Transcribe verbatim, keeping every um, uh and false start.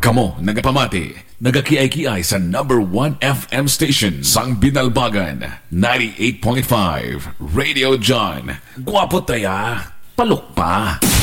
Kamo, nagapamati, nagakiay-kiay sa number one F M station, sang Binalbagan, ninety-eight point five, Radio John. Guwapo taya, palok pa.